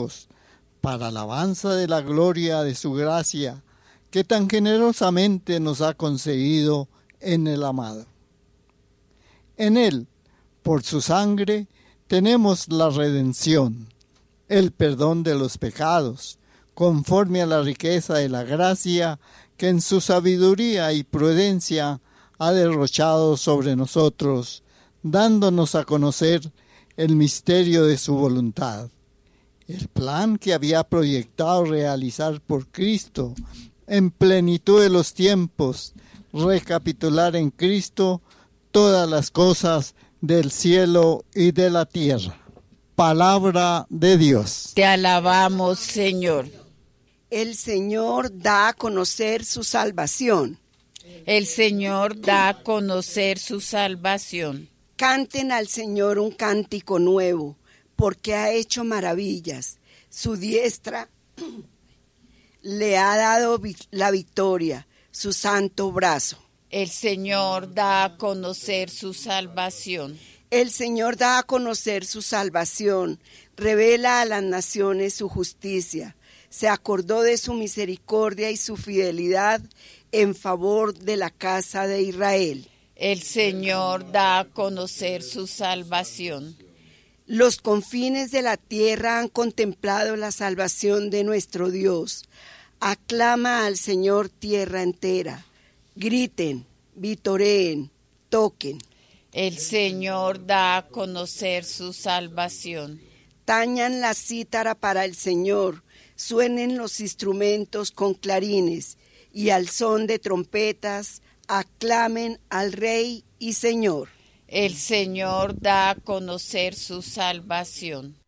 hijos, para alabanza de la gloria de su gracia, que tan generosamente nos ha concedido en el amado. En él, por su sangre, tenemos la redención, el perdón de los pecados, conforme a la riqueza de la gracia que en su sabiduría y prudencia ha derrochado sobre nosotros, dándonos a conocer el misterio de su voluntad. El plan que había proyectado realizar por Cristo en plenitud de los tiempos, recapitular en Cristo todas las cosas del cielo y de la tierra. Palabra de Dios. Te alabamos, Señor. El Señor da a conocer su salvación. El Señor da a conocer su salvación. Canten al Señor un cántico nuevo, porque ha hecho maravillas. Su diestra le ha dado la victoria, su santo brazo. El Señor da a conocer su salvación. El Señor da a conocer su salvación, revela a las naciones su justicia. Se acordó de su misericordia y su fidelidad en favor de la casa de Israel. El Señor da a conocer su salvación. Los confines de la tierra han contemplado la salvación de nuestro Dios. Aclama al Señor tierra entera. Griten, vitoreen, toquen. El Señor da a conocer su salvación. Tañan la cítara para el Señor, suenen los instrumentos con clarines, y al son de trompetas aclamen al Rey y Señor. El Señor da a conocer su salvación.